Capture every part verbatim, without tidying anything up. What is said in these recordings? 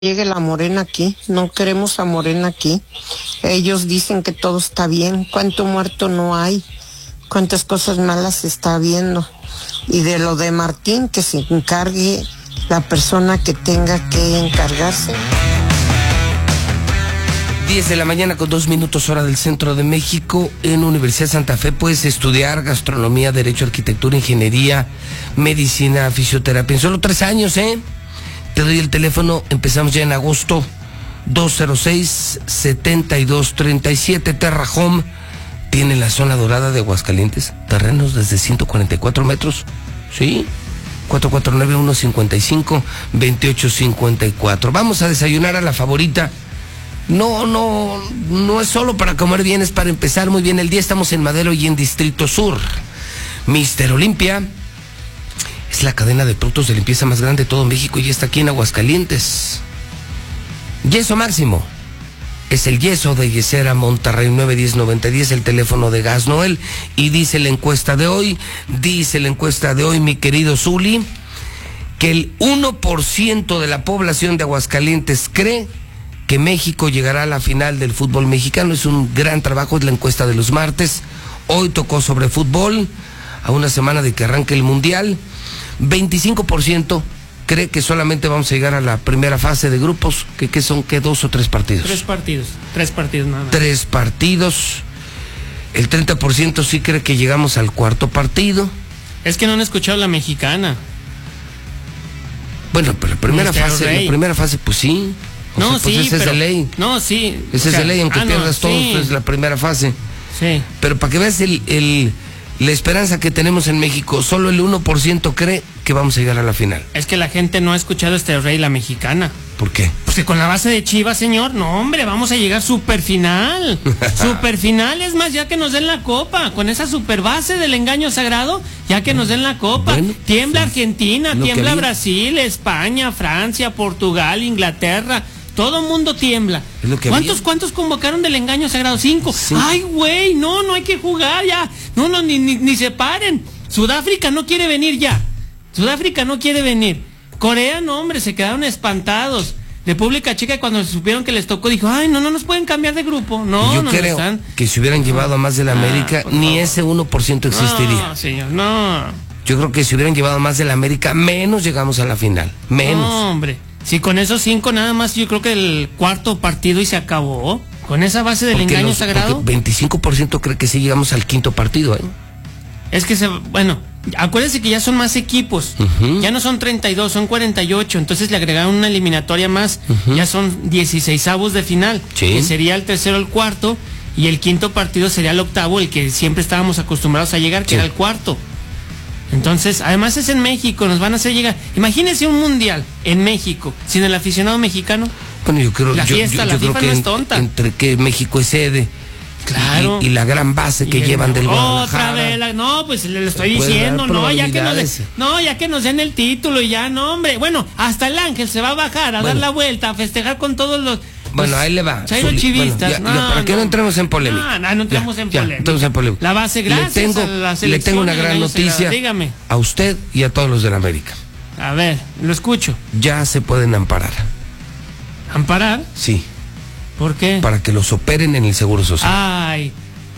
llegue la Morena aquí, no queremos a Morena aquí. Ellos dicen que todo está bien, cuánto muerto no hay, cuántas cosas malas se está viendo. Y de lo de Martín, que se encargue la persona que tenga que encargarse. diez de la mañana con dos minutos hora del centro de México. En Universidad Santa Fe puedes estudiar gastronomía, derecho, arquitectura, ingeniería, medicina, fisioterapia. En solo tres años, ¿eh? Te doy el teléfono, empezamos ya en agosto, dos cero seis, setenta y dos treinta y siete. Terra Home tiene la zona dorada de Aguascalientes, terrenos desde ciento cuarenta y cuatro metros, ¿sí? cuatro cuatro nueve, uno cinco cinco, dos ocho cinco cuatro. Vamos a desayunar a la favorita. No, no, no es solo para comer bien, es para empezar muy bien el día. Estamos en Madero y en Distrito Sur. Mister Olimpia es la cadena de productos de limpieza más grande de todo México y está aquí en Aguascalientes. Yeso Máximo es el yeso de Yesera Monterrey, nueve diez, noventa diez, el teléfono de Gas Noel. Y dice la encuesta de hoy, dice la encuesta de hoy, mi querido Zuli, que el uno por ciento de la población de Aguascalientes cree que México llegará a la final del fútbol mexicano. Es un gran trabajo, es la encuesta de los martes. Hoy tocó sobre fútbol, a una semana de que arranque el Mundial. veinticinco por ciento cree que solamente vamos a llegar a la primera fase de grupos, que, que son, ¿qué? ¿Dos o tres partidos? Tres partidos, tres partidos nada más. Tres partidos. El treinta por ciento sí cree que llegamos al cuarto partido. Es que no han escuchado la mexicana. Bueno, pero la primera Mister fase, Rey. la primera fase, pues sí. O No, sea, pues sí, esa pero, es de ley. No, sí. Esa o es sea, de ley, aunque ah, pierdas no, todo, sí. es la primera fase. Sí. Pero para que veas el, el, la esperanza que tenemos en México, solo el uno por ciento cree que vamos a llegar a la final. Es que la gente no ha escuchado este Rey, la mexicana. ¿Por qué? Pues que con la base de Chivas, señor, no, hombre, vamos a llegar super final. Super final, es más, ya que nos den la copa. Con esa super base del engaño sagrado, ya que nos den la copa. Bueno, tiembla sí. Argentina, Lo que tiembla había. Brasil, España, Francia, Portugal, Inglaterra. Todo mundo tiembla. Es lo que ¿Cuántos, había. ¿Cuántos convocaron del engaño sagrado? Cinco. Sí. Ay, güey, no, no hay que jugar ya. No, no, ni, ni, ni se paren. Sudáfrica no quiere venir ya. Sudáfrica no quiere venir. Corea, no, hombre, se quedaron espantados. República Checa, cuando supieron que les tocó, dijo, ay, no, no nos pueden cambiar de grupo. No, Yo no creo están. que si hubieran llevado a más de la América, Ah, por ni favor. ese uno por ciento existiría. No, señor, no. Yo creo que si hubieran llevado a más de la América, menos llegamos a la final. Menos. No, hombre. Si con esos cinco nada más, yo creo que el cuarto partido y se acabó. Con esa base del Porque engaño los- sagrado. porque veinticinco por ciento cree que sí llegamos al quinto partido, ¿eh? Es que se, bueno, acuérdense que ya son más equipos. Uh-huh. Ya no son treinta y dos, son cuarenta y ocho. Entonces le agregaron una eliminatoria más. Uh-huh. Ya son dieciseisavos de final. Sí. Que sería el tercero, el cuarto. Y el quinto partido sería el octavo, el que siempre estábamos acostumbrados a llegar, que Sí. era el cuarto. Entonces, además es en México, nos van a hacer llegar. Imagínense un mundial en México, sin el aficionado mexicano. Bueno, yo creo, La yo, fiesta, yo- la yo creo FIFA que no es en- tonta. entre que México es sede Claro. y, y la gran base que Y el- llevan del Otra Guadalajara. vez, la- no, pues le, le estoy Puede diciendo, dar no, ya que nos probabilidades. den, no, ya que nos den el título y ya, no, hombre. Bueno, hasta el Ángel se va a bajar a Bueno. dar la vuelta, a festejar con todos los. Bueno, pues, ahí le va. Chairo Zuli. chivistas. Bueno, ya- ya, para que no entremos en polémica. No, no, no entremos Ya, en ya, polémica. entremos en polémica. La base, gracias le tengo, a la le selección tengo una del gran engaño noticia sagrado. Dígame. a usted y a todos los de la América. A ver, lo escucho. Ya se pueden amparar. ¿Amparar? Sí, ¿Por qué? para que los operen en el Seguro Social. Ay.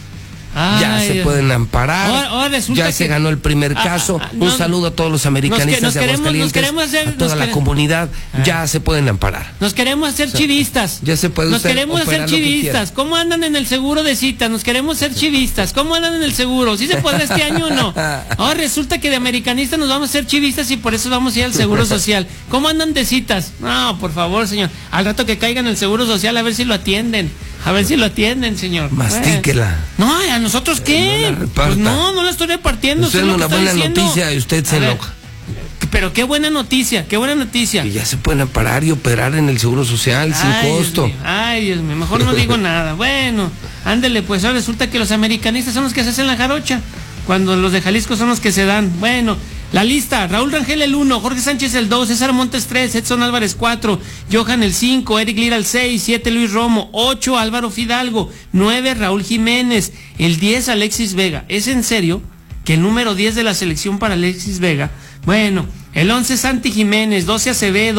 Ya Ay, se Dios. pueden amparar. Ahora- ahora resulta ya que- se ganó el primer Ah, caso. ah, Un no- saludo a todos los americanistas nos que- nos de queremos- Aguascalientes, nos queremos hacer- a toda nos la quere- comunidad. Ah. Ya se pueden amparar. Nos queremos hacer chivistas. ya se puede Nos usted queremos hacer operar lo que chivistas. quiera. ¿Cómo andan en el seguro de citas? Nos queremos ser chivistas. ¿Cómo andan en el seguro? ¿Sí se podrá este año o no? Ahora resulta que de americanistas nos vamos a hacer chivistas y por eso vamos a ir al seguro social. ¿Cómo andan de citas? No, por favor, señor. Al rato que caigan el seguro social a ver si lo atienden. A ver si lo atienden, señor. Mastíquela. No, ¿a nosotros qué? No la reparta. Pues no, no la estoy repartiendo. Usted eso es lo una que está buena diciendo. noticia y usted se A ver, enoja. Pero qué buena noticia, qué buena noticia. Que ya se pueden amparar y operar en el Seguro Social sin Ay, Dios costo. mío, ay, Dios mío, mejor no digo nada. Bueno, ándele, pues ahora resulta que los americanistas son los que se hacen la jarocha, cuando los de Jalisco son los que se dan. Bueno, la lista: Raúl Rangel el uno, Jorge Sánchez el dos, César Montes tres, Edson Álvarez cuatro, Johan el cinco, Eric Lira el seis, siete Luis Romo, ocho Álvaro Fidalgo, nueve Raúl Jiménez, el diez Alexis Vega. ¿Es en serio que el número diez de la selección para Alexis Vega? Bueno, el once Santi Jiménez, doce Acevedo,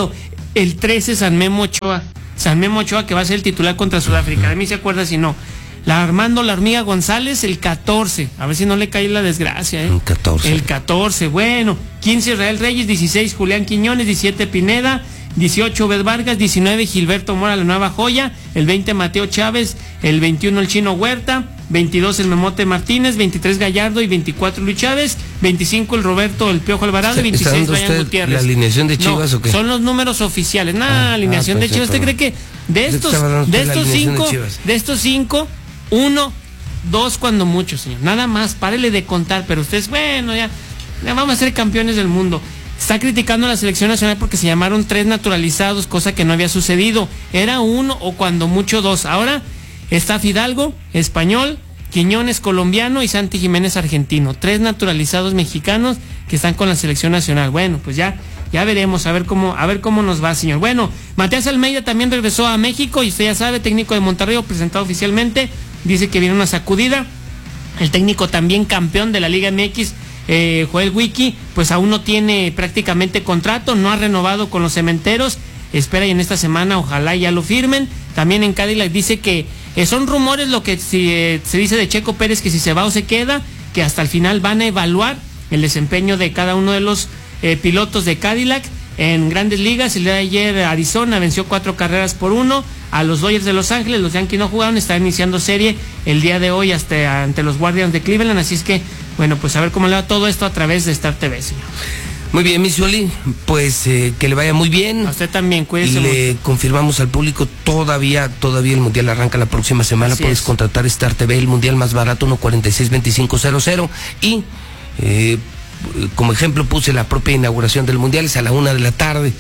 El trece, San Memo Ochoa. San Memo Ochoa, que va a ser el titular contra Sudáfrica. De mí se acuerda si no. La Armando La Hormiga González, el catorce. A ver si no le cae la desgracia, ¿eh? El catorce. El catorce, bueno. quince, Israel Reyes. dieciséis, Julián Quiñones. diecisiete, Pineda. dieciocho, Obed Vargas. diecinueve, Gilberto Mora, la nueva joya. El veinte, Mateo Chávez. El veintiuno, el Chino Huerta. veintidós, el Memote Martínez. veintitrés, Gallardo. Y veinticuatro, Luis Chávez. veinticinco, el Roberto, el Piojo Alvarado. Y veintiséis, Ryan Gutiérrez. ¿La alineación de Chivas no, o qué? Son los números oficiales. Nah, Ah, alineación ah, de Chivas. ¿Usted cree que de estos, de estos cinco, de, de estos cinco, uno, dos cuando mucho, señor? Nada más, párele de contar. Pero ustedes, bueno, ya, ya vamos a ser campeones del mundo. Está criticando a la selección nacional porque se llamaron tres naturalizados, cosa que no había sucedido. Era uno o cuando mucho dos. Ahora está Fidalgo, español, Quiñones, colombiano, y Santi Jiménez, argentino. Tres naturalizados mexicanos que están con la selección nacional. Bueno, pues ya, ya veremos, a ver cómo, a ver cómo nos va, señor. Bueno, Matías Almeida también regresó a México, y usted ya sabe, técnico de Monterrey, presentado oficialmente, dice que viene una sacudida. El técnico también campeón de la Liga M X, eh, Joel Wiki, pues aún no tiene prácticamente contrato, no ha renovado con los Cementeros, espera y en esta semana ojalá ya lo firmen. También en Cadillac dice que eh, son rumores lo que si, eh, se dice de Checo Pérez, que si se va o se queda, que hasta el final van a evaluar el desempeño de cada uno de los eh, pilotos de Cadillac en Grandes Ligas. El día de ayer Arizona venció cuatro carreras por uno a los Dodgers de Los Ángeles. Los Yankees no jugaron, están iniciando serie el día de hoy hasta ante los Guardians de Cleveland, así es que bueno, pues a ver cómo le va todo esto a través de Star T V, señor. Muy bien, mi Zuli, pues eh, que le vaya muy bien. A usted también, cuídese. Y le mucho. confirmamos al público, todavía, todavía el Mundial arranca la próxima semana. Así Puedes es. contratar Star T V, el Mundial más barato, uno cuarenta y seis veinticinco cero cero. Y eh, como ejemplo puse la propia inauguración del Mundial, es a la una de la tarde.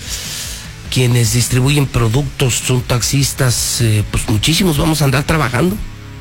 Quienes distribuyen productos son taxistas, eh, pues muchísimos vamos a andar trabajando.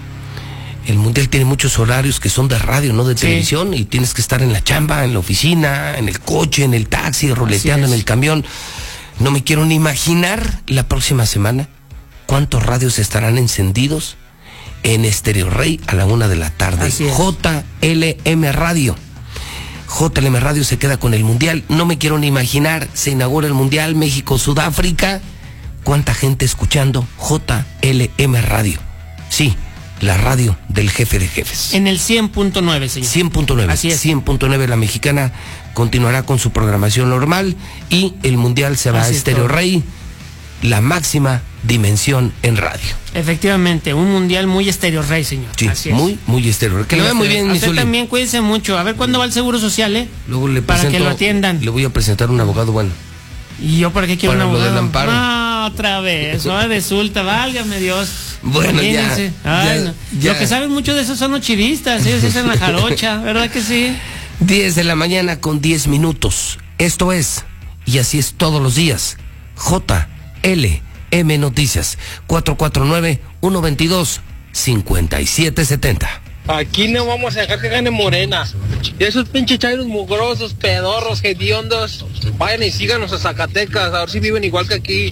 El Mundial tiene muchos horarios que son de radio, no de Sí. televisión, y tienes que estar en la chamba, en la oficina, en el coche, en el taxi, roleteando en el camión. No me quiero ni imaginar la próxima semana cuántos radios estarán encendidos en Estéreo Rey a la una de la tarde. Así es. J L M Radio. J L M Radio se queda con el Mundial. No me quiero ni imaginar, se inaugura el Mundial México-Sudáfrica. ¿Cuánta gente escuchando J L M Radio? Sí, la radio del jefe de jefes. En el cien punto nueve, señor. cien punto nueve. Así es. cien punto nueve, la mexicana continuará con su programación normal y el Mundial se va Así a es Estéreo todo. Rey, la máxima dimensión en radio. Efectivamente, un Mundial muy Estéreo Rey, señor. Sí, Así es. muy, muy Estéreo. Que le vaya muy bien, A mi usted Zuli. también cuídense mucho. A ver cuándo va el Seguro Social, ¿eh? Luego le para presento, que lo atiendan. Le voy a presentar un abogado bueno. ¿Y yo para qué quiero Para un lo abogado? del amparo. No, otra vez. Ahora resulta, válgame Dios. Bueno, ya, Imagínense. Ay, ya, no. ya. Lo que saben mucho de eso son los chivistas. Ellos dicen la jarocha, ¿verdad que sí? diez de la mañana con diez minutos. Esto es, y así es todos los días, J L M Noticias, cuatro cuatro nueve, uno dos dos, cinco siete siete cero. Aquí no vamos a dejar que gane Morena. Y esos pinches chairos mugrosos, pedorros, hediondos, vayan y síganos a Zacatecas, a ver si viven igual que aquí.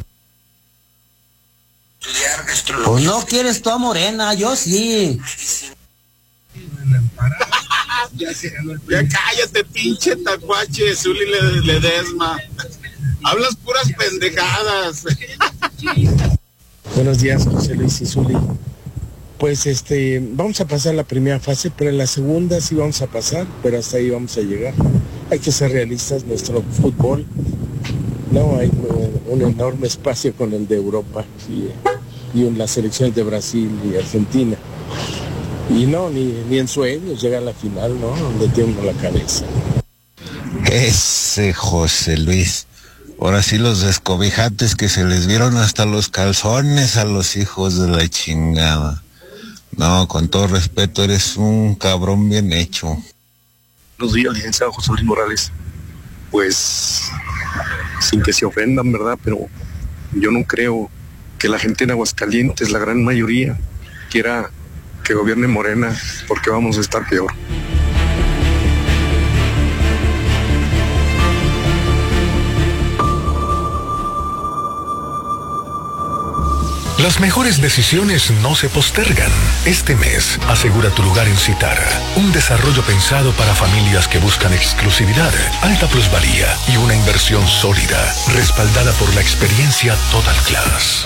Pues no quieres tú a Morena, yo sí. Ya cállate, pinche tacuache, Zuli le- Ledesma. Hablas puras pendejadas. Buenos días, José Luis y Zuli. Pues este, vamos a pasar la primera fase, pero en la segunda sí vamos a pasar, pero hasta ahí vamos a llegar. Hay que ser realistas, nuestro fútbol, no hay uh, un enorme espacio con el de Europa y, y en las selecciones de Brasil y Argentina. Y no, ni, ni en sueños llega a la final, ¿no? Donde tiene uno la cabeza. Ese José Luis. Ahora sí los descobijantes que se les vieron hasta los calzones a los hijos de la chingada. No, con todo respeto, eres un cabrón bien hecho. Buenos días, licenciado José Luis Morales. Pues, sin que se ofendan, ¿verdad? Pero yo no creo que la gente en Aguascalientes, la gran mayoría, quiera que gobierne Morena, porque vamos a estar peor. Las mejores decisiones no se postergan. Este mes, asegura tu lugar en Citara, un desarrollo pensado para familias que buscan exclusividad, alta plusvalía y una inversión sólida, respaldada por la experiencia Total Class.